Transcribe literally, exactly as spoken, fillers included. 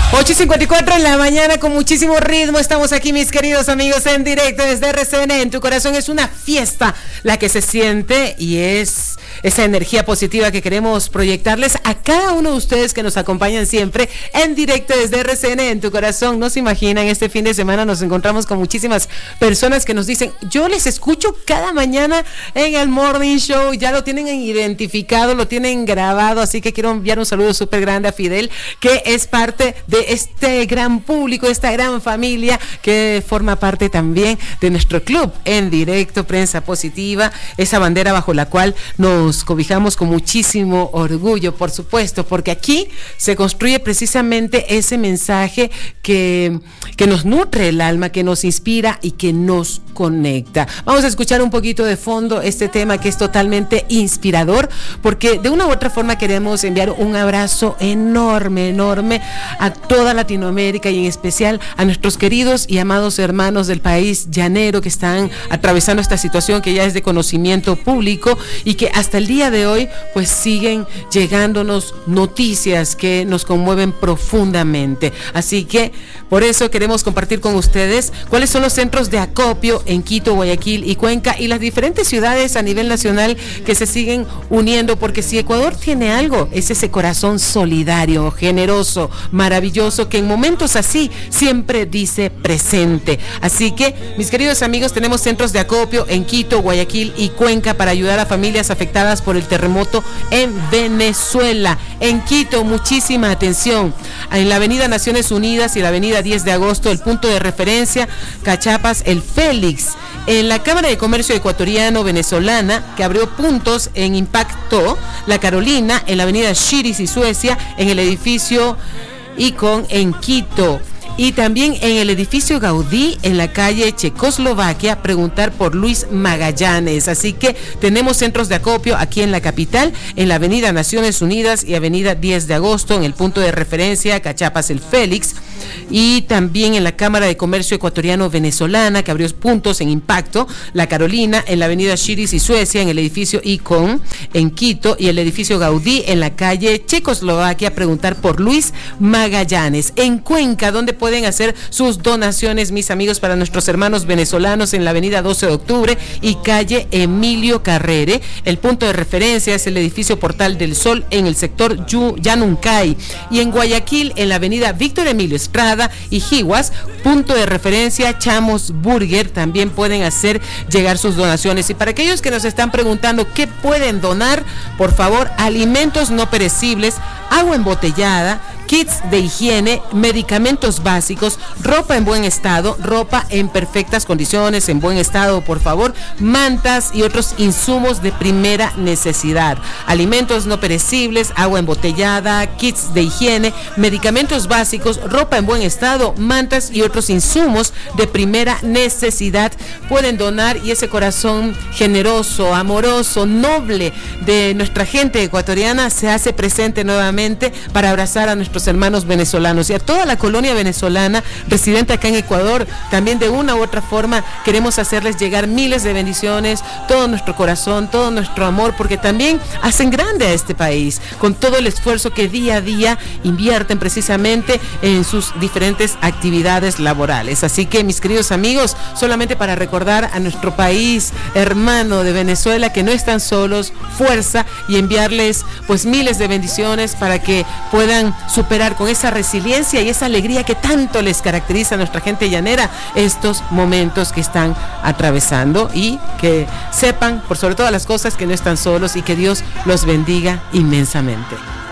ocho y cincuenta y cuatro en la mañana con muchísimo ritmo. Estamos aquí, mis queridos amigos, en directo desde R C N. En tu corazón es una fiesta la que se siente y es esa energía positiva que queremos proyectarles a cada uno de ustedes que nos acompañan siempre en directo desde R C N. En tu corazón, no se imaginan, este fin de semana nos encontramos con muchísimas personas que nos dicen: yo les escucho cada mañana en el Morning Show. Ya lo tienen identificado, lo tienen grabado, así que quiero enviar un saludo súper grande a Fidel, que es parte de este gran público, esta gran familia que forma parte también de nuestro club en directo, Prensa Positiva, esa bandera bajo la cual nos cobijamos con muchísimo orgullo, por supuesto, porque aquí se construye precisamente ese mensaje que, que nos nutre el alma, que nos inspira y que nos conecta. Vamos a escuchar un poquito de fondo este tema que es totalmente inspirador, porque de una u otra forma queremos enviar un abrazo enorme, enorme a toda Latinoamérica y en especial a nuestros queridos y amados hermanos del país llanero que están atravesando esta situación que ya es de conocimiento público y que hasta el día de hoy pues siguen llegándonos noticias que nos conmueven profundamente. Así que por eso queremos compartir con ustedes cuáles son los centros de acopio en Quito, Guayaquil y Cuenca y las diferentes ciudades a nivel nacional que se siguen uniendo, porque si Ecuador tiene algo, es ese corazón solidario, generoso, maravilloso, que en momentos así siempre dice presente. Así que, mis queridos amigos, tenemos centros de acopio en Quito, Guayaquil y Cuenca para ayudar a familias afectadas por el terremoto en Venezuela. En Quito, muchísima atención. En la avenida Naciones Unidas y la avenida diez de agosto, el punto de referencia, Cachapas, el Félix. En la Cámara de Comercio Ecuatoriano Venezolana, que abrió puntos en Impacto, La Carolina, en la avenida Shiris y Suecia, en el edificio Icon en Quito. Y también en el edificio Gaudí, en la calle Checoslovaquia, preguntar por Luis Magallanes. Así que tenemos centros de acopio aquí en la capital, en la avenida Naciones Unidas y avenida diez de agosto, en el punto de referencia Cachapas el Félix. Y también en la Cámara de Comercio Ecuatoriano Venezolana, que abrió puntos en Impacto, La Carolina, en la avenida Shiris y Suecia, en el edificio Icon, en Quito, y el edificio Gaudí, en la calle Checoslovaquia, preguntar por Luis Magallanes. En Cuenca, donde pueden hacer sus donaciones, mis amigos, para nuestros hermanos venezolanos, en la avenida doce de octubre y calle Emilio Carrere. El punto de referencia es el edificio Portal del Sol, en el sector Yanuncay. Y en Guayaquil, en la avenida Víctor Emilio Estrada y Jiguas, punto de referencia Chamos Burger. También pueden hacer llegar sus donaciones. Y para aquellos que nos están preguntando qué pueden donar, por favor, alimentos no perecibles, agua embotellada, kits de higiene, medicamentos básicos, ropa en buen estado, ropa en perfectas condiciones, en buen estado, por favor, mantas y otros insumos de primera necesidad, alimentos no perecibles, agua embotellada, kits de higiene, medicamentos básicos, ropa en buen estado, mantas y otros insumos de primera necesidad. Pueden donar y ese corazón generoso, amoroso, noble de nuestra gente ecuatoriana se hace presente nuevamente para abrazar a nuestros hermanos venezolanos y a toda la colonia venezolana residente acá en Ecuador. También de una u otra forma queremos hacerles llegar miles de bendiciones, todo nuestro corazón, todo nuestro amor, porque también hacen grande a este país con todo el esfuerzo que día a día invierten precisamente en sus diferentes actividades laborales. Así que, mis queridos amigos, solamente para recordar a nuestro país hermano de Venezuela que no están solos, fuerza, y enviarles pues miles de bendiciones para que puedan superar con esa resiliencia y esa alegría que tanto les caracteriza a nuestra gente llanera estos momentos que están atravesando, y que sepan por sobre todas las cosas que no están solos y que Dios los bendiga inmensamente.